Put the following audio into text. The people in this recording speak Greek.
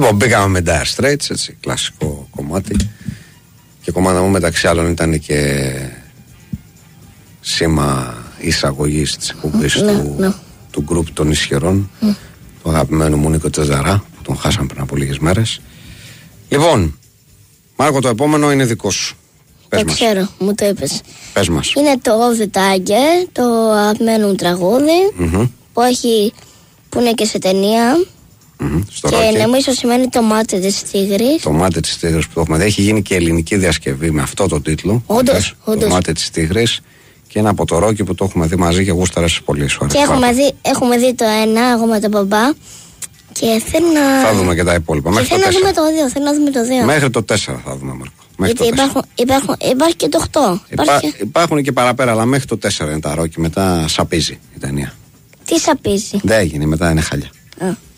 Λοιπόν, μπήκαμε με Dire Straits, έτσι, κλασικό κομμάτι. Και κομμάτι μου μεταξύ άλλων ήταν και σήμα εισαγωγής της εκπομπής του γκρουπ των Ισχυρών, του αγαπημένου μου Νίκο Τσεζαρά, που τον χάσαμε πριν από λίγες μέρες. Λοιπόν, Μάρκο, το επόμενο είναι δικό σου. Το ξέρω, μου το είπες. Πες μας. Είναι το Of the Tiger, το αγαπημένο μου τραγούδι, που είναι και σε ταινία. Και νομίζω σημαίνει το μάτι της τίγρης. Το μάτι της τίγρης που το έχουμε δει. Έχει γίνει και ελληνική διασκευή με αυτό το τίτλο. Όντως. Το μάτι της τίγρης. Και είναι από το Ρόκι που το έχουμε δει μαζί και γούσταρες πολύ. Και έχουμε δει το ένα, εγώ με τον μπαμπά. Και θέλω να. Θα δούμε και τα υπόλοιπα. Και θέλω να δούμε το 2. Μέχρι το 4 θα δούμε, Μάρκο. Γιατί υπάρχει και το 8. Υπάρχουν και παραπέρα, αλλά μέχρι το 4 είναι τα Ρόκι. Μετά σαπίζει η ταινία. Τι σαπίζει? Δεν έγινε, μετά είναι χαλιά.